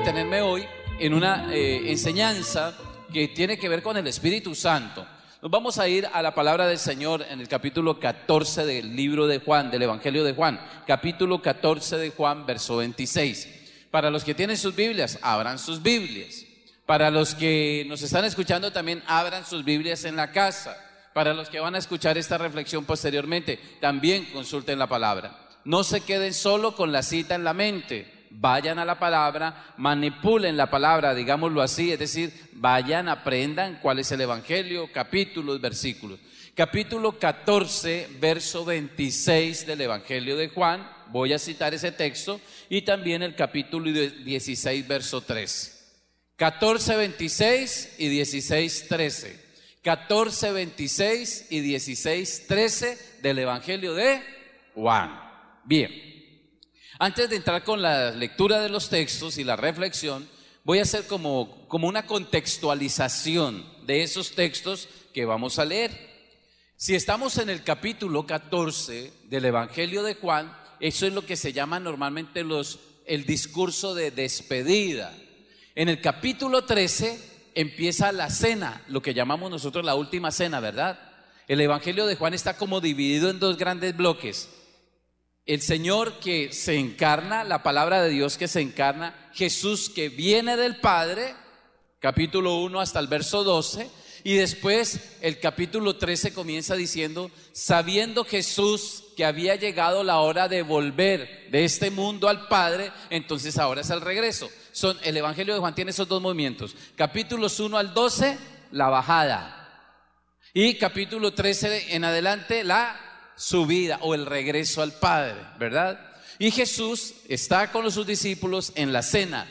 detenerme hoy en una enseñanza que tiene que ver con el Espíritu Santo. Nos vamos a ir a la palabra del Señor en el capítulo 14 del libro de Juan, del Evangelio de Juan, capítulo 14 de Juan, verso 26. Para los que tienen sus Biblias, abran sus Biblias. Para los que nos están escuchando también, abran sus Biblias en la casa. Para los que van a escuchar esta reflexión posteriormente, también consulten la palabra. No se queden solo con la cita en la mente. Vayan a la palabra, manipulen la palabra, digámoslo así, es decir, vayan, aprendan cuál es el Evangelio, capítulos, versículos. Capítulo 14, verso 26 del Evangelio de Juan, voy a citar ese texto, y también el capítulo 16, verso 3. 14, 26 y 16, 13. 14, 26 y 16, 13 del Evangelio de Juan. Bien. Antes de entrar con la lectura de los textos y la reflexión, voy a hacer como una contextualización de esos textos que vamos a leer. Si estamos en el capítulo 14 del Evangelio de Juan, eso es lo que se llama normalmente el discurso de despedida. En el capítulo 13 empieza la cena, lo que llamamos nosotros la última cena, ¿verdad? El Evangelio de Juan está como dividido en dos grandes bloques. El Señor que se encarna, la palabra de Dios que se encarna, Jesús que viene del Padre, capítulo 1 hasta el verso 12, y después el capítulo 13 comienza diciendo, sabiendo Jesús que había llegado la hora de volver de este mundo al Padre, entonces ahora es el regreso. El Evangelio de Juan tiene esos dos movimientos, capítulos 1 al 12, la bajada, y capítulo 13 en adelante, la su vida o el regreso al Padre, ¿verdad? Y Jesús está con sus discípulos en la cena,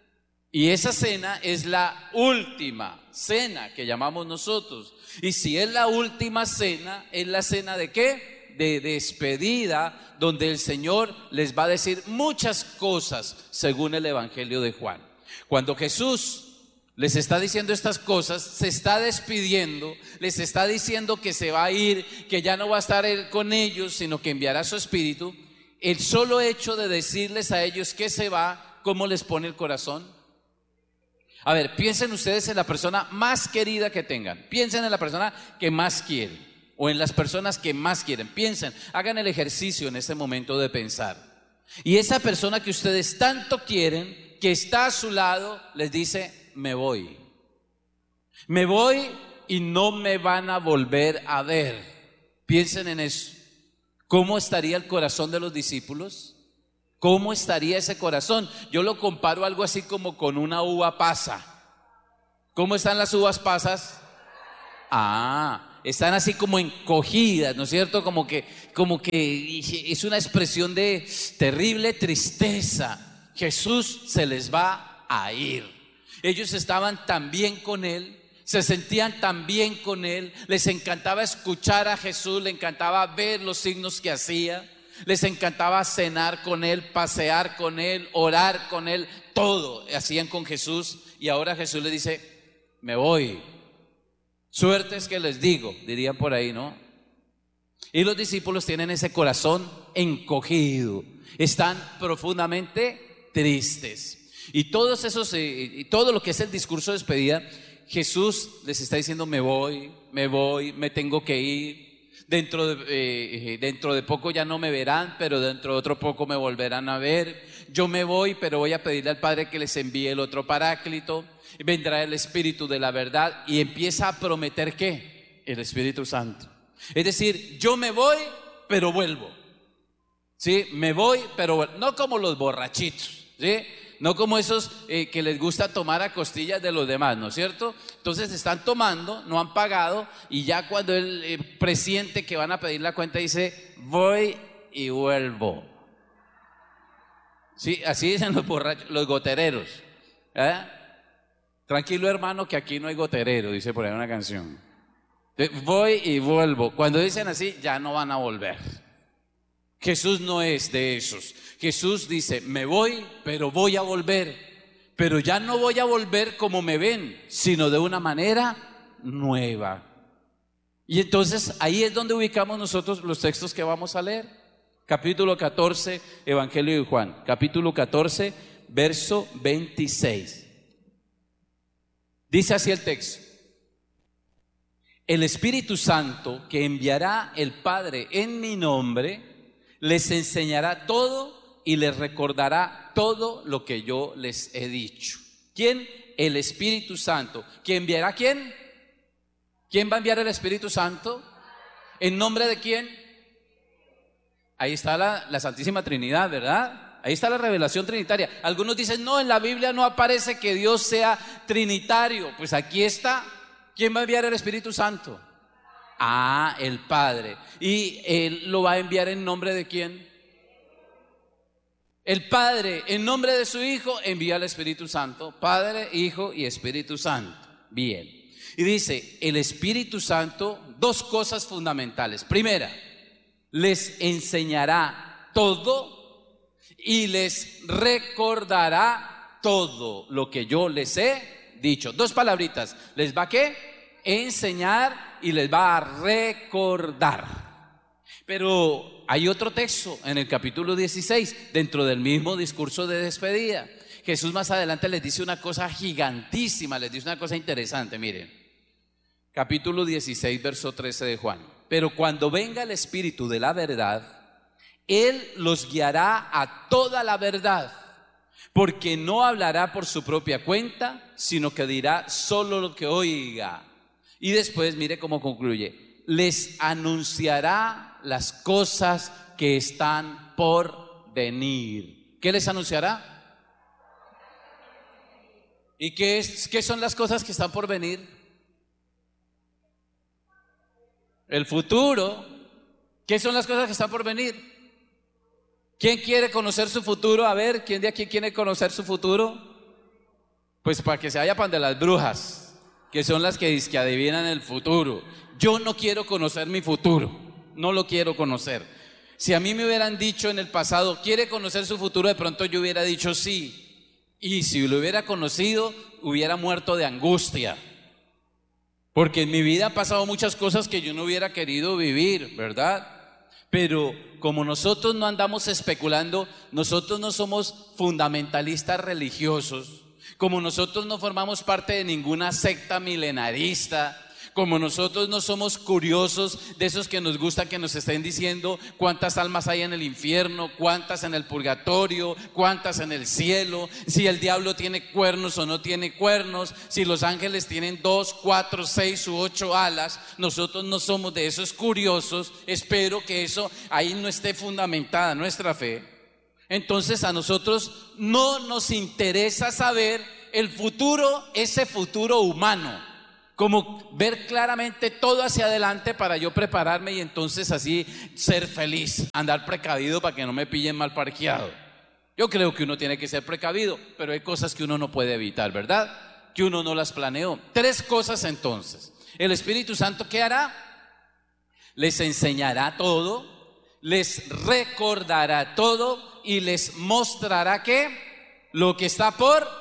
y esa cena es la última cena que llamamos nosotros. Y si es la última cena, ¿es la cena de qué? De despedida, donde el Señor les va a decir muchas cosas según el Evangelio de Juan. Cuando Jesús les está diciendo estas cosas, se está despidiendo, les está diciendo que se va a ir, que ya no va a estar Él con ellos, sino que enviará su Espíritu. El solo hecho de decirles a ellos que se va, ¿cómo les pone el corazón? A ver, piensen ustedes en la persona más querida que tengan, piensen en la persona que más quieren, o en las personas que más quieren, piensen, hagan el ejercicio en este momento de pensar. Y esa persona que ustedes tanto quieren, que está a su lado, les dice, me voy y no me van a volver a ver. Piensen en eso. ¿Cómo estaría el corazón de los discípulos? ¿Cómo estaría ese corazón? Yo lo comparo algo así como con una uva pasa. ¿Cómo están las uvas pasas? Están así como encogidas, ¿no es cierto? Como que es una expresión de terrible tristeza. Jesús se les va a ir. Ellos estaban tan bien con Él, se sentían tan bien con Él, les encantaba escuchar a Jesús, les encantaba ver los signos que hacía, les encantaba cenar con Él, pasear con Él, orar con Él, todo hacían con Jesús. Y ahora Jesús les dice, me voy. Suerte es que les digo, dirían por ahí, ¿no? Y los discípulos tienen ese corazón encogido, están profundamente tristes. Y todos esos, todo lo que es el discurso de despedida, Jesús les está diciendo, me voy, me tengo que ir. Dentro de poco ya no me verán, pero dentro de otro poco me volverán a ver. Yo me voy, pero voy a pedirle al Padre que les envíe el otro Paráclito. Vendrá el Espíritu de la verdad y empieza a prometer ¿qué? El Espíritu Santo. Es decir, yo me voy, pero vuelvo. ¿Sí? Me voy, pero vuelvo. No como los borrachitos, ¿sí? No como esos que les gusta tomar a costillas de los demás, ¿no es cierto? Entonces están tomando, no han pagado, y ya cuando él presiente que van a pedir la cuenta, dice, voy y vuelvo. Sí, así dicen los borrachos, los gotereros. Tranquilo, hermano, que aquí no hay goterero, dice por ahí una canción. Voy y vuelvo. Cuando dicen así, ya no van a volver. Jesús no es de esos. Jesús dice, me voy, pero voy a volver. Pero ya no voy a volver como me ven, sino de una manera nueva. Y entonces ahí es donde ubicamos nosotros los textos que vamos a leer. Capítulo 14, Evangelio de Juan. Capítulo 14, verso 26. Dice así el texto: el Espíritu Santo que enviará el Padre en mi nombre, les enseñará todo y les recordará todo lo que yo les he dicho. ¿Quién? El Espíritu Santo. ¿Que enviará a quién? ¿Quién va a enviar el Espíritu Santo? ¿En nombre de quién? Ahí está la Santísima Trinidad, ¿verdad? Ahí está la revelación trinitaria. Algunos dicen, no, en la Biblia no aparece que Dios sea trinitario. Pues aquí está. ¿Quién va a enviar el Espíritu Santo? Ah, el Padre. ¿Y Él lo va a enviar en nombre de quién? El Padre, en nombre de su Hijo, envía al Espíritu Santo. Padre, Hijo y Espíritu Santo. Bien. Y dice, el Espíritu Santo, dos cosas fundamentales. Primera, les enseñará todo y les recordará todo lo que yo les he dicho. Dos palabritas. ¿Les va a qué? Enseñar y les va a recordar. Pero hay otro texto en el capítulo 16, dentro del mismo discurso de despedida. Jesús más adelante les dice una cosa gigantísima, les dice una cosa interesante, miren. Capítulo 16, verso 13 de Juan. Pero cuando venga el Espíritu de la verdad, Él los guiará a toda la verdad, porque no hablará por su propia cuenta, sino que dirá solo lo que oiga. Y después, mire cómo concluye: les anunciará las cosas que están por venir. ¿Qué les anunciará? ¿Y qué son las cosas que están por venir? El futuro. ¿Qué son las cosas que están por venir? ¿Quién quiere conocer su futuro? A ver, ¿quién de aquí quiere conocer su futuro? Pues para que se vaya pan de las brujas, que son las que adivinan el futuro. Yo no quiero conocer mi futuro, no lo quiero conocer. Si a mí me hubieran dicho en el pasado, ¿quiere conocer su futuro? De pronto yo hubiera dicho sí. Y si lo hubiera conocido, hubiera muerto de angustia. Porque en mi vida han pasado muchas cosas que yo no hubiera querido vivir, ¿verdad? Pero como nosotros no andamos especulando, nosotros no somos fundamentalistas religiosos, como nosotros no formamos parte de ninguna secta milenarista, como nosotros no somos curiosos de esos que nos gusta que nos estén diciendo cuántas almas hay en el infierno, cuántas en el purgatorio, cuántas en el cielo, si el diablo tiene cuernos o no tiene cuernos, si los ángeles tienen 2, 4, 6 u 8 alas. Nosotros no somos de esos curiosos. Espero que eso ahí no esté fundamentada nuestra fe. Entonces a nosotros no nos interesa saber el futuro, ese futuro humano, como ver claramente todo hacia adelante para yo prepararme y entonces así ser feliz, andar precavido para que no me pillen mal parqueado. Yo creo que uno tiene que ser precavido, pero hay cosas que uno no puede evitar, ¿verdad? Que uno no las planeó. Tres cosas entonces. El Espíritu Santo, ¿qué hará? Les enseñará todo, les recordará todo y les mostrará ¿qué? Lo que está por...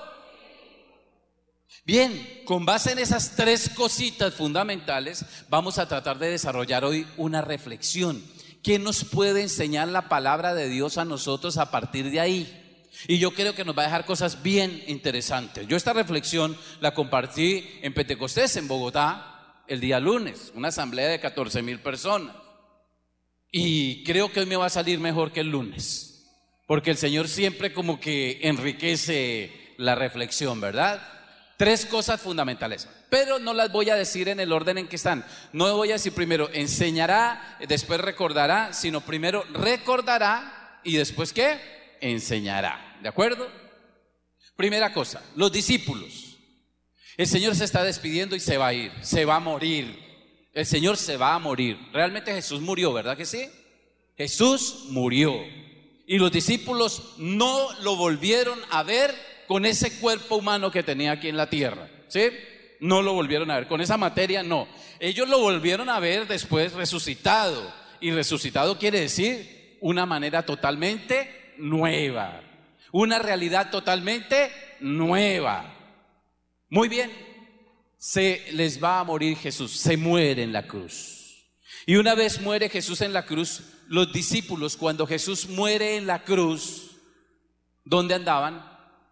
Bien, con base en esas tres cositas fundamentales, vamos a tratar de desarrollar hoy una reflexión. ¿Qué nos puede enseñar la palabra de Dios a nosotros a partir de ahí? Y yo creo que nos va a dejar cosas bien interesantes. Yo esta reflexión la compartí en Pentecostés, en Bogotá, el día lunes, una asamblea de 14,000 personas. Y creo que hoy me va a salir mejor que el lunes, porque el Señor siempre como que enriquece la reflexión, ¿verdad? Tres cosas fundamentales, pero no las voy a decir en el orden en que están. No voy a decir primero enseñará, después recordará, sino primero recordará y después ¿qué? Enseñará, ¿de acuerdo? Primera cosa, los discípulos. El Señor se está despidiendo y se va a ir, se va a morir. El Señor se va a morir. Realmente Jesús murió, ¿verdad que sí? Jesús murió. Y los discípulos no lo volvieron a ver con ese cuerpo humano que tenía aquí en la tierra, ¿sí? No lo volvieron a ver, con esa materia no. Ellos lo volvieron a ver después resucitado. Y resucitado quiere decir una manera totalmente nueva, una realidad totalmente nueva. Muy bien, se les va a morir Jesús, se muere en la cruz. Y una vez muere Jesús en la cruz, los discípulos, cuando Jesús muere en la cruz, ¿dónde andaban?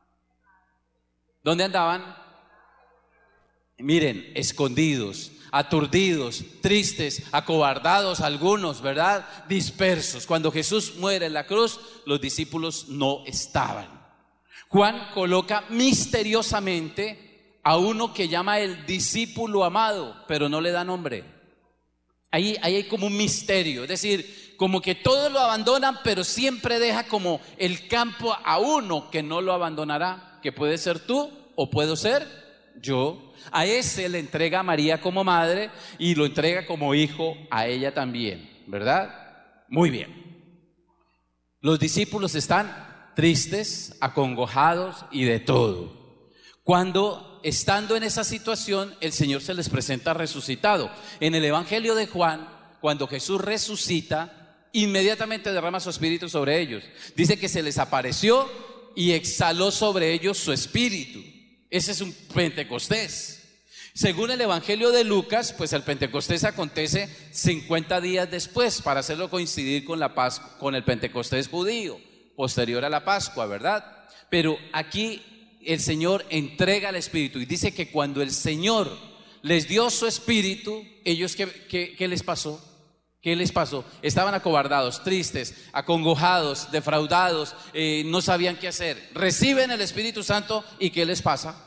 ¿Dónde andaban? Miren, escondidos, aturdidos, tristes, acobardados algunos, ¿verdad? Dispersos. Cuando Jesús muere en la cruz, los discípulos no estaban. Juan coloca misteriosamente a uno que llama el discípulo amado, pero no le da nombre. Ahí hay como un misterio, es decir, como que todos lo abandonan, pero siempre deja como el campo a uno que no lo abandonará, que puede ser tú o puedo ser yo. A ese le entrega a María como madre y lo entrega como hijo a ella también, ¿verdad? Muy bien. Los discípulos están tristes, acongojados y de todo. Cuando, estando en esa situación, el Señor se les presenta resucitado. En el Evangelio de Juan, cuando Jesús resucita, inmediatamente derrama su espíritu sobre ellos. Dice que se les apareció y exhaló sobre ellos su espíritu. Ese es un Pentecostés. Según el Evangelio de Lucas, pues el Pentecostés acontece 50 días después, para hacerlo coincidir con la Pascua, con el Pentecostés judío, posterior a la Pascua, ¿verdad? Pero aquí el Señor entrega el Espíritu y dice que cuando el Señor les dio su Espíritu, ellos, ¿qué les pasó? ¿Qué les pasó? Estaban acobardados, tristes, acongojados, defraudados, no sabían qué hacer. Reciben el Espíritu Santo y ¿qué les pasa?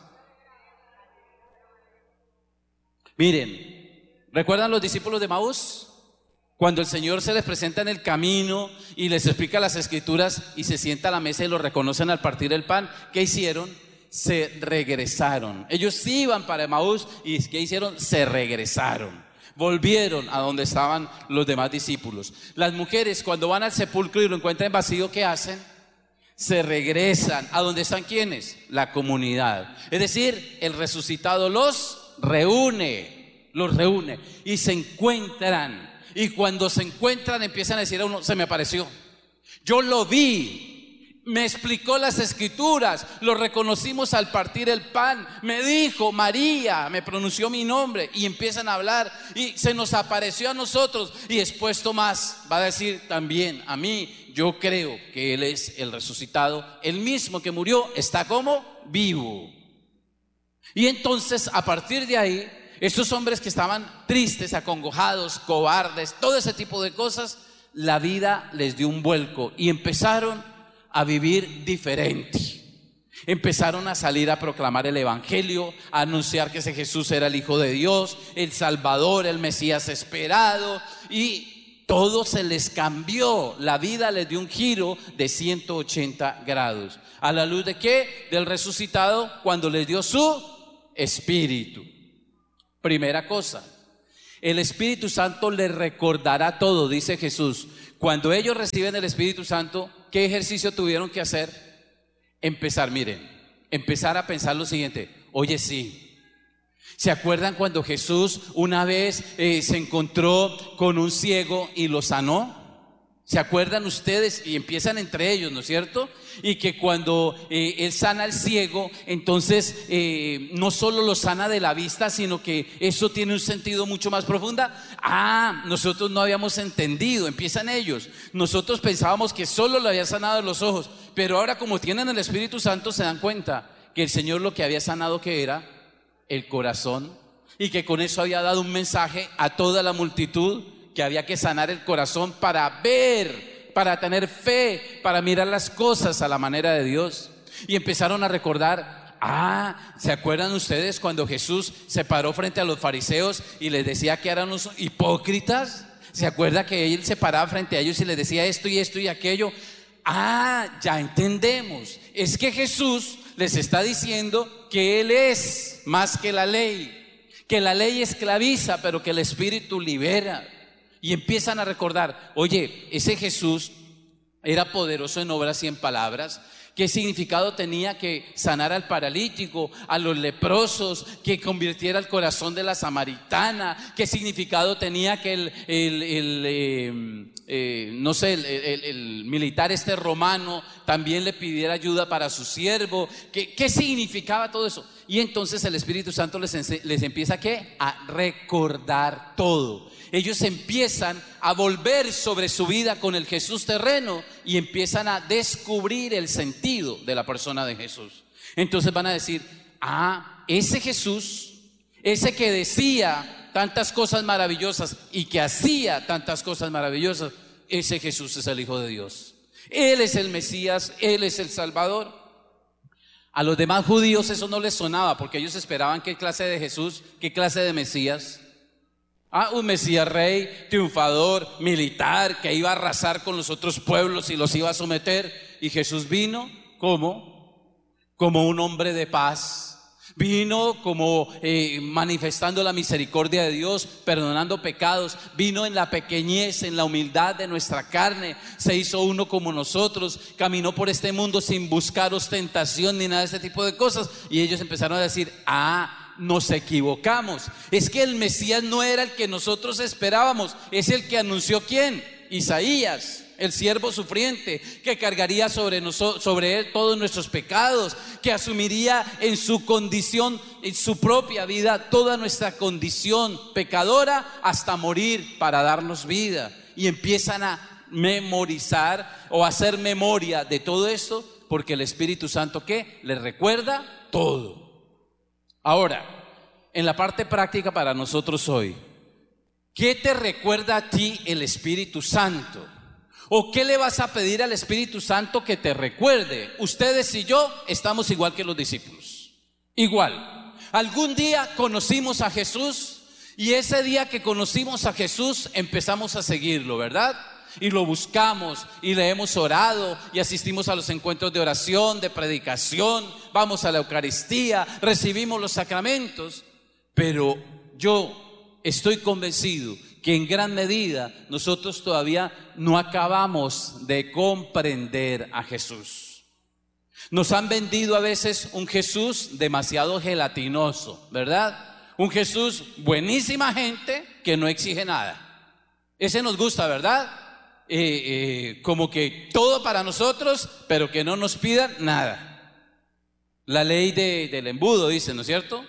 Miren, ¿recuerdan los discípulos de Maús? Cuando el Señor se les presenta en el camino y les explica las Escrituras y se sienta a la mesa y lo reconocen al partir el pan, ¿qué hicieron? Se regresaron. Ellos iban para Maús y ¿qué hicieron? Se regresaron. Volvieron a donde estaban los demás discípulos. Las mujeres cuando van al sepulcro y lo encuentran vacío, ¿qué hacen? Se regresan. ¿A dónde están quiénes? La comunidad. Es decir, el resucitado los reúne y se encuentran. Y cuando se encuentran empiezan a decir a uno, se me apareció, yo lo vi, me explicó las Escrituras, lo reconocimos al partir el pan, me dijo María, me pronunció mi nombre, y empiezan a hablar y se nos apareció a nosotros. Y después Tomás va a decir también a mí, yo creo que Él es el resucitado, el mismo que murió está como vivo. Y entonces a partir de ahí, estos hombres que estaban tristes, acongojados, cobardes, todo ese tipo de cosas, la vida les dio un vuelco y empezaron a vivir diferente. Empezaron a salir a proclamar el Evangelio, a anunciar que ese Jesús era el Hijo de Dios, el Salvador, el Mesías esperado, y todo se les cambió. La vida les dio un giro de 180 grados. ¿A la luz de qué? Del resucitado, cuando les dio su Espíritu. Primera cosa, el Espíritu Santo les recordará todo, dice Jesús. Cuando ellos reciben el Espíritu Santo, ¿qué ejercicio tuvieron que hacer? Empezar a pensar lo siguiente. Oye, sí, ¿se acuerdan cuando Jesús una vez se encontró con un ciego y lo sanó? ¿Se acuerdan ustedes? Y empiezan entre ellos, ¿no es cierto? Y que cuando Él sana al ciego, entonces no solo lo sana de la vista, sino que eso tiene un sentido mucho más profundo. Nosotros no habíamos entendido, empiezan ellos. Nosotros pensábamos que solo lo había sanado de los ojos, pero ahora como tienen el Espíritu Santo se dan cuenta que el Señor lo que había sanado, ¿qué era? El corazón, y que con eso había dado un mensaje a toda la multitud, que había que sanar el corazón para ver, para tener fe, para mirar las cosas a la manera de Dios. Y empezaron a recordar, ¿se acuerdan ustedes cuando Jesús se paró frente a los fariseos y les decía que eran unos hipócritas? ¿Se acuerda que Él se paraba frente a ellos y les decía esto y esto y aquello? Ya entendemos, es que Jesús les está diciendo que Él es más que la ley esclaviza, pero que el Espíritu libera. Y empiezan a recordar, oye, ese Jesús era poderoso en obras y en palabras. ¿Qué significado tenía que sanar al paralítico, a los leprosos, que convirtiera el corazón de la samaritana? ¿Qué significado tenía que el militar romano también le pidiera ayuda para su siervo? ¿Qué significaba todo eso? Y entonces el Espíritu Santo les empieza a recordar todo. Ellos empiezan a volver sobre su vida con el Jesús terreno y empiezan a descubrir el sentido de la persona de Jesús. Entonces van a decir, ese Jesús, ese que decía tantas cosas maravillosas y que hacía tantas cosas maravillosas, ese Jesús es el Hijo de Dios. Él es el Mesías, Él es el Salvador. A los demás judíos eso no les sonaba, porque ellos esperaban qué clase de Jesús, qué clase de Mesías. Un Mesías rey, triunfador, militar, que iba a arrasar con los otros pueblos y los iba a someter. Y Jesús vino como un hombre de paz. Vino como manifestando la misericordia de Dios, perdonando pecados. Vino en la pequeñez, en la humildad de nuestra carne. Se hizo uno como nosotros. Caminó por este mundo sin buscar ostentación ni nada de ese tipo de cosas. Y ellos empezaron a decir, nos equivocamos. Es que el Mesías no era el que nosotros esperábamos. Es el que anunció ¿quién? Isaías, el siervo sufriente, que cargaría sobre él todos nuestros pecados, que asumiría en su condición, en su propia vida, toda nuestra condición pecadora hasta morir para darnos vida. Y empiezan a memorizar o a hacer memoria de todo esto, porque el Espíritu Santo ¿qué? Les recuerda todo. Ahora, en la parte práctica para nosotros hoy, ¿qué te recuerda a ti el Espíritu Santo? ¿O qué le vas a pedir al Espíritu Santo que te recuerde? Ustedes y yo estamos igual que los discípulos. Igual. Algún día conocimos a Jesús y ese día que conocimos a Jesús empezamos a seguirlo, ¿verdad? Y lo buscamos y le hemos orado y asistimos a los encuentros de oración, de predicación, vamos a la Eucaristía, recibimos los sacramentos. Pero yo estoy convencido que en gran medida nosotros todavía no acabamos de comprender a Jesús. Nos han vendido a veces un Jesús demasiado gelatinoso, ¿verdad? Un Jesús buenísima gente que no exige nada. Ese nos gusta, ¿verdad? Como que todo para nosotros, pero que no nos pidan nada. La ley del embudo dice, ¿no es cierto?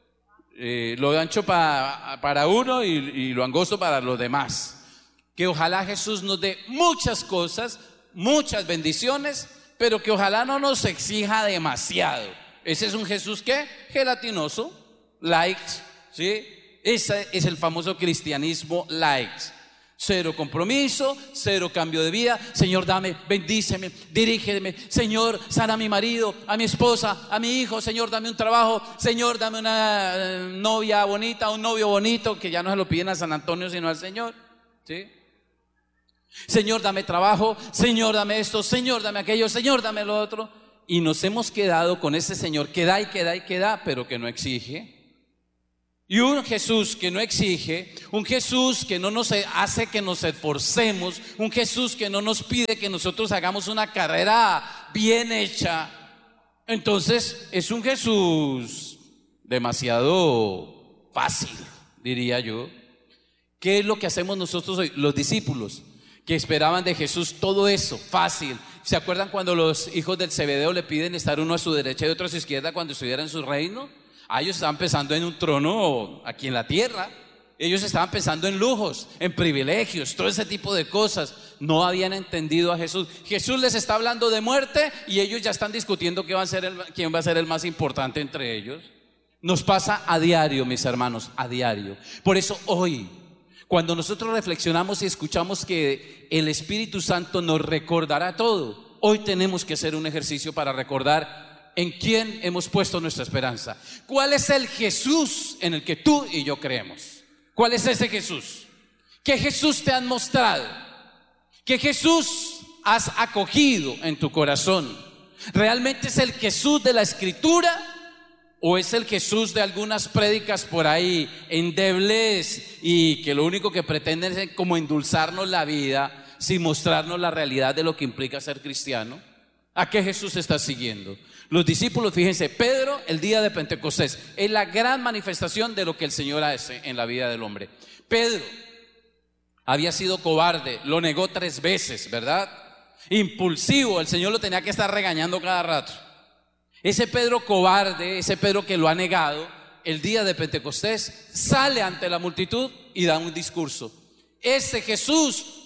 Lo ancho para uno y lo angosto para los demás. Que ojalá Jesús nos dé muchas cosas, muchas bendiciones, pero que ojalá no nos exija demasiado. Ese es un Jesús ¿qué? Gelatinoso, light, ¿sí? Ese es el famoso cristianismo light. Cero compromiso, cero cambio de vida. Señor, dame, bendíceme, dirígeme. Señor, sana a mi marido, a mi esposa, a mi hijo. Señor, dame un trabajo. Señor, dame una novia bonita, un novio bonito, que ya no se lo piden a San Antonio sino al Señor, ¿sí? Señor, dame trabajo. Señor, dame esto. Señor, dame aquello. Señor, dame lo otro. Y nos hemos quedado con ese Señor que da y que da y que da, pero que no exige. Y un Jesús que no exige, un Jesús que no nos hace que nos esforcemos, un Jesús que no nos pide que nosotros hagamos una carrera bien hecha. Entonces es un Jesús demasiado fácil, diría yo. ¿Qué es lo que hacemos nosotros hoy? Los discípulos que esperaban de Jesús todo eso, fácil. ¿Se acuerdan cuando los hijos del Zebedeo le piden estar uno a su derecha y otro a su izquierda cuando estuviera en su reino? Ellos estaban pensando en un trono aquí en la tierra. Ellos estaban pensando en lujos, en privilegios, todo ese tipo de cosas. No habían entendido a Jesús. Jesús les está hablando de muerte y ellos ya están discutiendo quién va a ser el más importante entre ellos. Nos pasa a diario, mis hermanos, a diario. Por eso hoy, cuando nosotros reflexionamos y escuchamos que el Espíritu Santo nos recordará todo, hoy tenemos que hacer un ejercicio para recordar ¿en quién hemos puesto nuestra esperanza? ¿Cuál es el Jesús en el que tú y yo creemos? ¿Cuál es ese Jesús? ¿Qué Jesús te han mostrado? ¿Qué Jesús has acogido en tu corazón? ¿Realmente es el Jesús de la Escritura? ¿O es el Jesús de algunas prédicas por ahí endebles y que lo único que pretenden es como endulzarnos la vida sin mostrarnos la realidad de lo que implica ser cristiano? ¿A qué Jesús estás siguiendo? Los discípulos, fíjense, Pedro el día de Pentecostés es la gran manifestación de lo que el Señor hace en la vida del hombre. Pedro había sido cobarde, lo negó 3 veces, ¿verdad? Impulsivo, el Señor lo tenía que estar regañando cada rato. Ese Pedro cobarde, ese Pedro que lo ha negado, el día de Pentecostés sale ante la multitud y da un discurso. Ese Jesús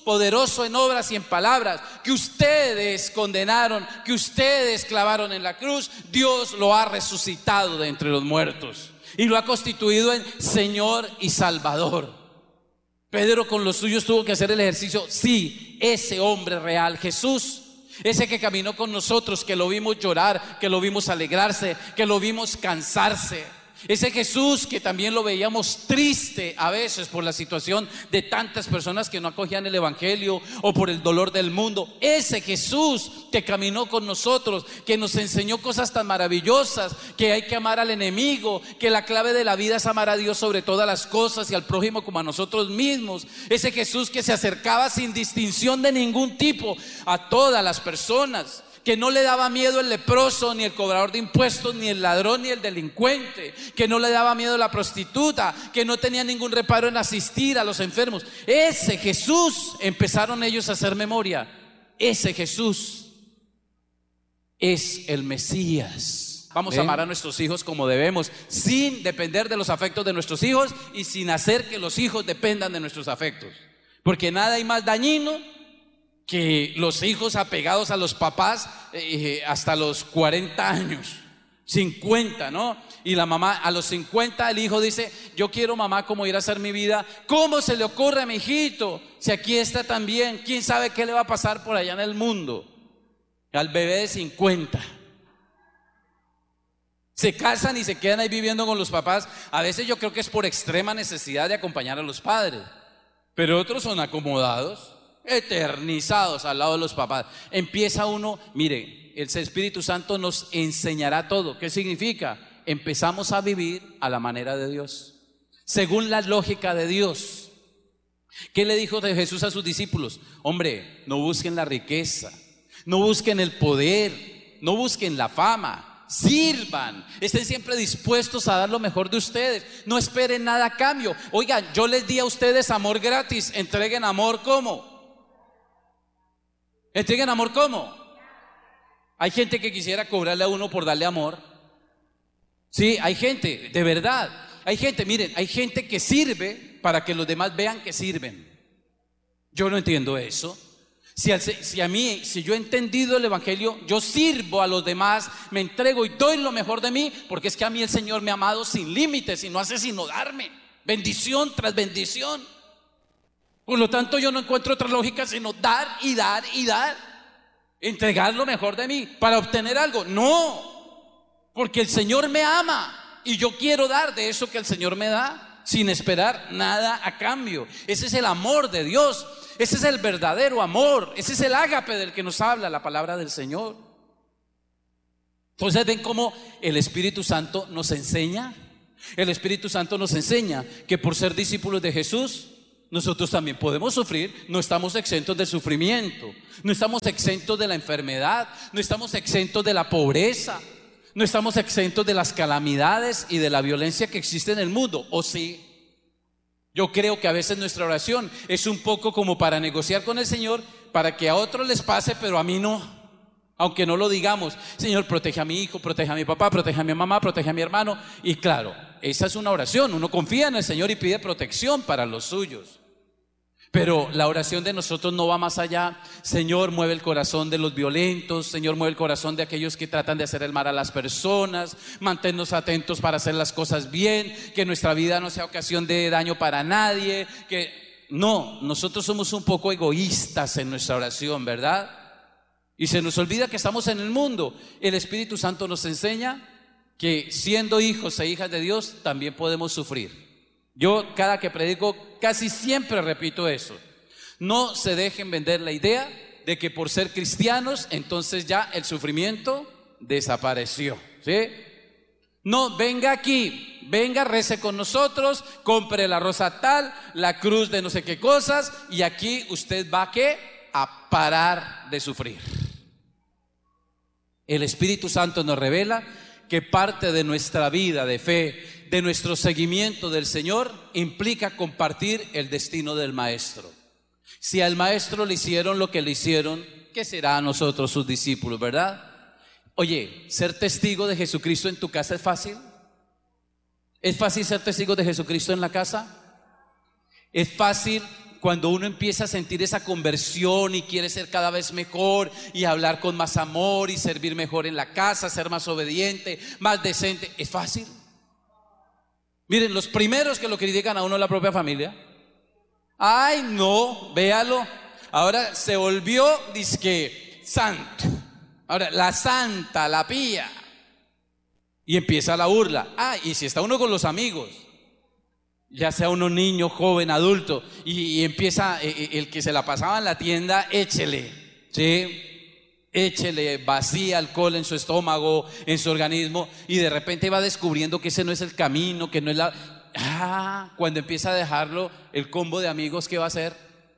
poderoso en obras y en palabras, que ustedes condenaron, que ustedes clavaron en la cruz, Dios lo ha resucitado de entre los muertos y lo ha constituido en Señor y Salvador. Pedro con los suyos tuvo que hacer el ejercicio. Sí, ese hombre real, Jesús, ese que caminó con nosotros, que lo vimos llorar, que lo vimos alegrarse, que lo vimos cansarse. Ese Jesús que también lo veíamos triste a veces por la situación de tantas personas que no acogían el evangelio o por el dolor del mundo. Ese Jesús que caminó con nosotros, que nos enseñó cosas tan maravillosas, que hay que amar al enemigo, que la clave de la vida es amar a Dios sobre todas las cosas y al prójimo como a nosotros mismos. Ese Jesús que se acercaba sin distinción de ningún tipo a todas las personas, que no le daba miedo el leproso, ni el cobrador de impuestos, ni el ladrón, ni el delincuente, que no le daba miedo la prostituta, que no tenía ningún reparo en asistir a los enfermos. Ese Jesús, empezaron ellos a hacer memoria, ese Jesús es el Mesías. Vamos a amar a nuestros hijos como debemos, sin depender de los afectos de nuestros hijos y sin hacer que los hijos dependan de nuestros afectos, porque nada hay más dañino que los hijos apegados a los papás hasta los 40 años, 50, ¿no? Y la mamá a los 50, el hijo dice: yo quiero, mamá, cómo ir a hacer mi vida. ¿Cómo se le ocurre a mi hijito? Si aquí está también, ¿quién sabe qué le va a pasar por allá en el mundo? Al bebé de 50 se casan y se quedan ahí viviendo con los papás. A veces yo creo que es por extrema necesidad de acompañar a los padres, pero otros son acomodados, eternizados al lado de los papás. Empieza uno, mire, el Espíritu Santo nos enseñará todo. ¿Qué significa? Empezamos a vivir a la manera de Dios, según la lógica de Dios. ¿Qué le dijo Jesús a sus discípulos? Hombre, no busquen la riqueza, no busquen el poder, no busquen la fama. Sirvan, estén siempre dispuestos a dar lo mejor de ustedes, no esperen nada a cambio. Oigan, yo les di a ustedes amor gratis, entreguen amor. ¿Cómo? ¿Entreguen amor cómo? Hay gente que quisiera cobrarle a uno por darle amor. Sí, hay gente, de verdad. Hay gente, miren, hay gente que sirve para que los demás vean que sirven. Yo no entiendo eso. Si yo he entendido el evangelio, yo sirvo a los demás, me entrego y doy lo mejor de mí, porque es que a mí el Señor me ha amado sin límites y no hace sino darme bendición tras bendición. Por lo tanto, yo no encuentro otra lógica sino dar y dar y dar, entregar lo mejor de mí para obtener algo. No, porque el Señor me ama y yo quiero dar de eso que el Señor me da, sin esperar nada a cambio. Ese es el amor de Dios, ese es el verdadero amor, ese es el ágape del que nos habla la palabra del Señor. Entonces ven cómo el Espíritu Santo nos enseña. El Espíritu Santo nos enseña que por ser discípulos de Jesús, nosotros también podemos sufrir. No estamos exentos del sufrimiento, no estamos exentos de la enfermedad, no estamos exentos de la pobreza, no estamos exentos de las calamidades y de la violencia que existe en el mundo. ¿O sí? Yo creo que a veces nuestra oración es un poco como para negociar con el Señor, para que a otros les pase, pero a mí no. Aunque no lo digamos: Señor, protege a mi hijo, protege a mi papá, protege a mi mamá, protege a mi hermano. Y claro, esa es una oración, uno confía en el Señor y pide protección para los suyos. Pero la oración de nosotros no va más allá. Señor, mueve el corazón de los violentos. Señor, mueve el corazón de aquellos que tratan de hacer el mal a las personas. Manténnos atentos para hacer las cosas bien, que nuestra vida no sea ocasión de daño para nadie. No, nosotros somos un poco egoístas en nuestra oración, ¿verdad? Y se nos olvida que estamos en el mundo. El Espíritu Santo nos enseña que siendo hijos e hijas de Dios también podemos sufrir. Yo cada que predico casi siempre repito eso: no se dejen vender la idea de que por ser cristianos entonces ya el sufrimiento desapareció, ¿sí? No, venga aquí, venga, rece con nosotros, compre la rosa tal, la cruz de no sé qué cosas, y aquí usted va a parar de sufrir. El Espíritu Santo nos revela que parte de nuestra vida de fe, de nuestro seguimiento del Señor, implica compartir el destino del Maestro. Si al Maestro le hicieron lo que le hicieron, ¿qué será a nosotros, sus discípulos, verdad? Oye, ¿ser testigo de Jesucristo en tu casa es fácil? ¿Es fácil ser testigo de Jesucristo en la casa? ¿Es fácil cuando uno empieza a sentir esa conversión y quiere ser cada vez mejor y hablar con más amor y servir mejor en la casa, ser más obediente, más decente, ¿es fácil? Miren, los primeros que lo critican a uno es la propia familia. Ay, no, véalo. Ahora se volvió dizque santo. Ahora, la santa, la pía. Y empieza la burla. Ah, y si está uno con los amigos, ya sea uno niño, joven, adulto, y empieza el que se la pasaba en la tienda, échele, ¿sí? Échele, vacía alcohol en su estómago, en su organismo, y de repente va descubriendo que ese no es el camino, que no es la... cuando empieza a dejarlo, el combo de amigos, ¿qué va a hacer?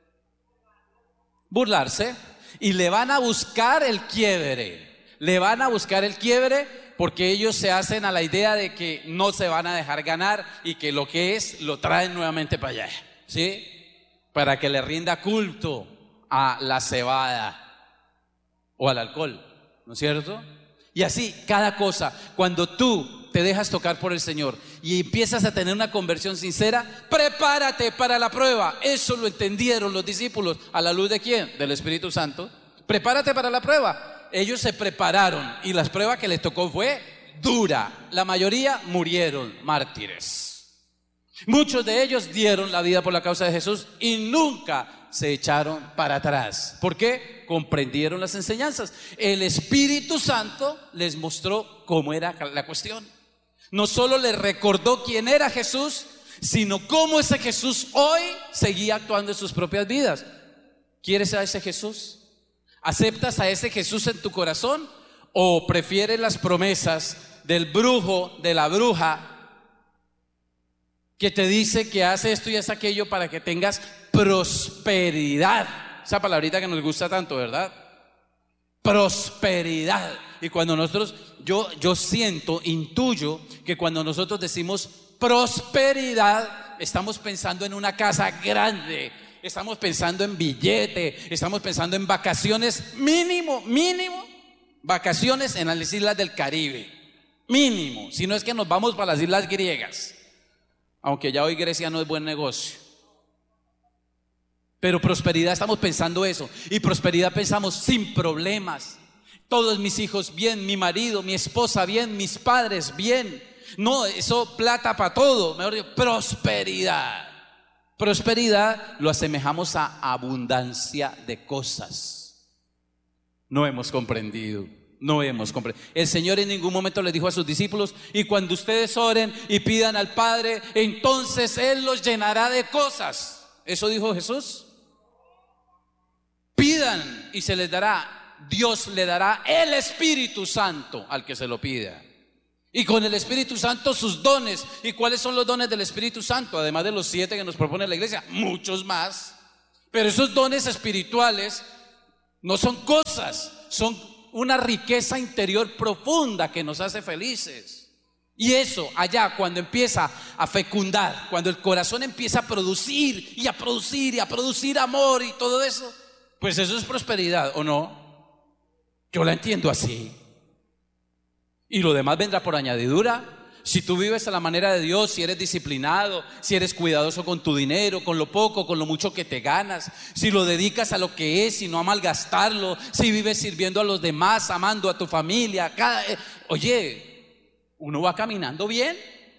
Burlarse, y le van a buscar el quiebre, porque ellos se hacen a la idea de que no se van a dejar ganar y que lo que es, lo traen nuevamente para allá, ¿sí? Para que le rinda culto a la cebada o al alcohol, ¿no es cierto? Y así, cada cosa, cuando tú te dejas tocar por el Señor y empiezas a tener una conversión sincera, prepárate para la prueba. Eso lo entendieron los discípulos, ¿a la luz de quién? Del Espíritu Santo. Prepárate para la prueba. Ellos se prepararon y la prueba que les tocó fue dura. La mayoría murieron mártires. Muchos de ellos dieron la vida por la causa de Jesús y nunca se echaron para atrás. ¿Por qué? Comprendieron las enseñanzas. El Espíritu Santo les mostró cómo era la cuestión. No solo les recordó quién era Jesús, sino cómo ese Jesús hoy seguía actuando en sus propias vidas. ¿Quieres a ese Jesús? ¿Aceptas a ese Jesús en tu corazón? ¿O prefieres las promesas del brujo, de la bruja, que te dice que hace esto y hace aquello para que tengas prosperidad? Esa palabrita que nos gusta tanto, ¿verdad? Prosperidad. Y cuando nosotros, yo siento, intuyo que cuando nosotros decimos prosperidad, estamos pensando en una casa grande, estamos pensando en billete, estamos pensando en vacaciones, mínimo, vacaciones en las islas del Caribe, mínimo, si no es que nos vamos para las islas griegas, aunque ya hoy Grecia no es buen negocio. Pero prosperidad, estamos pensando eso. Y prosperidad pensamos sin problemas. Todos mis hijos bien, mi marido, mi esposa bien, mis padres bien. No, eso plata para todo. Mejor dicho, prosperidad. Prosperidad lo asemejamos a abundancia de cosas. No hemos comprendido. El Señor en ningún momento les dijo a sus discípulos: y cuando ustedes oren y pidan al Padre, entonces Él los llenará de cosas. ¿Eso dijo Jesús? Pidan y se les dará. Dios le dará el Espíritu Santo al que se lo pida. Y con el Espíritu Santo sus dones. ¿Y cuáles son los dones del Espíritu Santo? Además de los 7 que nos propone la iglesia, muchos más. Pero esos dones espirituales no son cosas, son una riqueza interior profunda que nos hace felices. Y eso allá cuando empieza a fecundar, cuando el corazón empieza a producir y a producir y a producir amor y todo eso, pues eso es prosperidad, ¿o no? Yo la entiendo así. Y lo demás vendrá por añadidura. Si tú vives a la manera de Dios, si eres disciplinado, si eres cuidadoso con tu dinero, con lo poco, con lo mucho que te ganas, si lo dedicas a lo que es y no a malgastarlo, si vives sirviendo a los demás, amando a tu familia, oye, uno va caminando bien.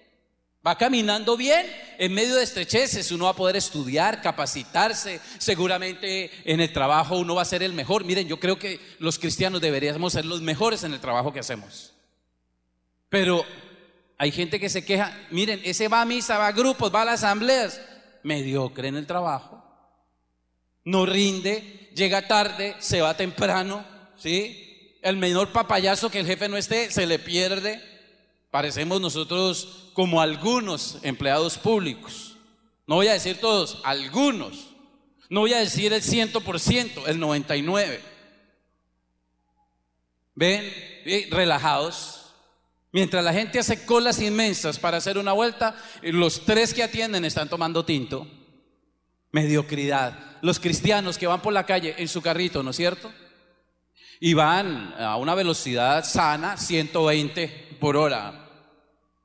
En medio de estrecheces uno va a poder estudiar, capacitarse. Seguramente en el trabajo uno va a ser el mejor. Miren, yo creo que los cristianos deberíamos ser los mejores en el trabajo que hacemos. Pero hay gente que se queja. Miren, ese va a misa, va a grupos, va a las asambleas. Mediocre en el trabajo. No rinde, llega tarde, se va temprano, ¿sí? El menor papayazo que el jefe no esté, se le pierde. Parecemos nosotros como algunos empleados públicos. No voy a decir todos, algunos. No voy a decir el 100%, el 99%. ¿Ven? Relajados. Mientras la gente hace colas inmensas para hacer una vuelta, los 3 que atienden están tomando tinto. Mediocridad. Los cristianos que van por la calle en su carrito, ¿no es cierto? Y van a una velocidad sana, 120 por hora.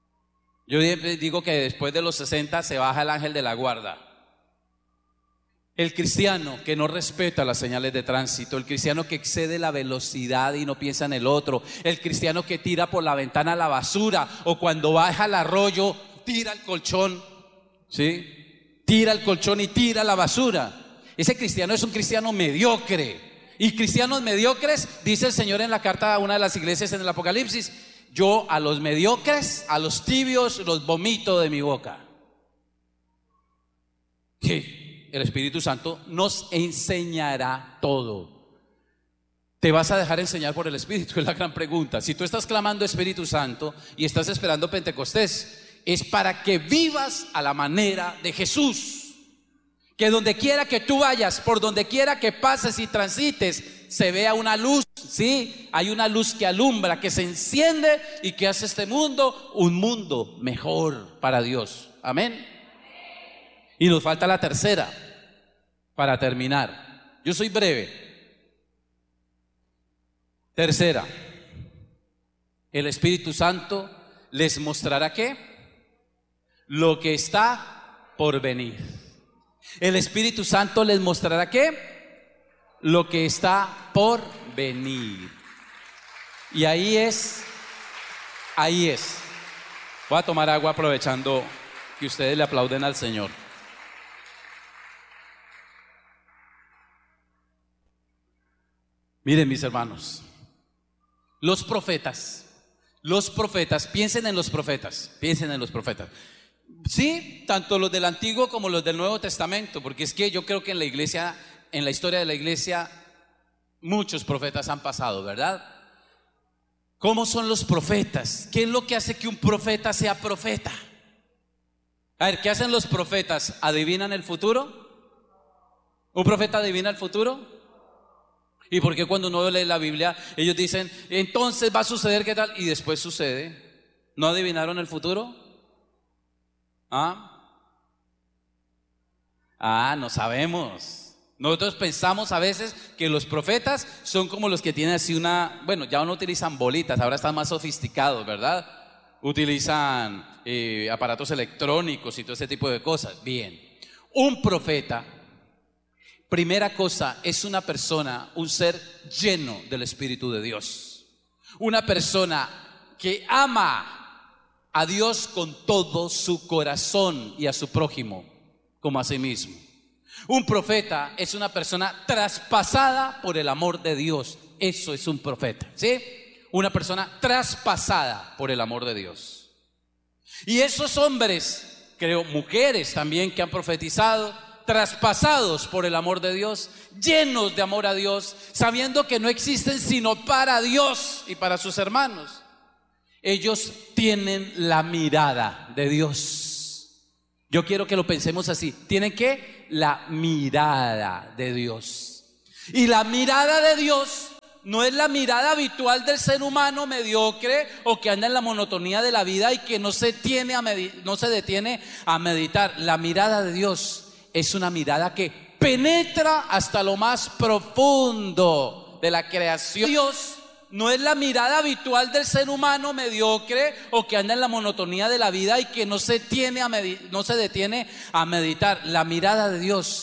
Yo digo que después de los 60 se baja el ángel de la guarda. El cristiano que no respeta las señales de tránsito, el cristiano que excede la velocidad y no piensa en el otro, el cristiano que tira por la ventana la basura o cuando baja al arroyo tira el colchón, ¿sí? Tira el colchón y tira la basura. Ese cristiano es un cristiano mediocre. Y cristianos mediocres, dice el Señor en la carta a una de las iglesias en el Apocalipsis: yo a los mediocres, a los tibios, los vomito de mi boca. ¿Qué? El Espíritu Santo nos enseñará todo. ¿Te vas a dejar enseñar por el Espíritu? Es la gran pregunta. Si tú estás clamando Espíritu Santo y estás esperando Pentecostés, es para que vivas a la manera de Jesús. Que donde quiera que tú vayas, por donde quiera que pases y transites, se vea una luz, ¿sí? Hay una luz que alumbra, que se enciende y que hace este mundo un mundo mejor para Dios. Amén. Y nos falta la tercera para terminar. Yo soy breve. Tercera, el Espíritu Santo les mostrará ¿qué? Lo que está por venir. El Espíritu Santo les mostrará ¿qué? Lo que está por venir. Y ahí es. Voy a tomar agua aprovechando que ustedes le aplauden al Señor. Miren, mis hermanos, los profetas, piensen en los profetas. Sí, tanto los del Antiguo como los del Nuevo Testamento, porque es que yo creo que en la iglesia, en la historia de la iglesia, muchos profetas han pasado, ¿verdad? ¿Cómo son los profetas? ¿Qué es lo que hace que un profeta sea profeta? A ver, ¿qué hacen los profetas? ¿Adivinan el futuro? ¿Un profeta adivina el futuro? ¿Y por qué cuando uno lee la Biblia ellos dicen, entonces va a suceder qué tal? Y después sucede. ¿No adivinaron el futuro? No sabemos. Nosotros pensamos a veces que los profetas son como los que tienen así una, bueno, ya no utilizan bolitas, ahora están más sofisticados, ¿verdad? Utilizan aparatos electrónicos y todo ese tipo de cosas. Bien, un profeta, primera cosa, es una persona, un ser lleno del Espíritu de Dios. Una persona que ama a Dios con todo su corazón y a su prójimo como a sí mismo. Un profeta es una persona traspasada por el amor de Dios. Eso es un profeta, ¿sí? Una persona traspasada por el amor de Dios. Y esos hombres, creo, mujeres también que han profetizado, traspasados por el amor de Dios, llenos de amor a Dios, sabiendo que no existen sino para Dios y para sus hermanos. Ellos tienen la mirada de Dios. Yo quiero que lo pensemos así. ¿Tienen qué? La mirada de Dios. Y la mirada de Dios no es la mirada habitual del ser humano mediocre o que anda en la monotonía de la vida y que no se detiene a meditar. La mirada de Dios es una mirada que penetra hasta lo más profundo de la creación. Dios no es la mirada habitual del ser humano mediocre o que anda en la monotonía de la vida y que no se detiene a meditar. La mirada de Dios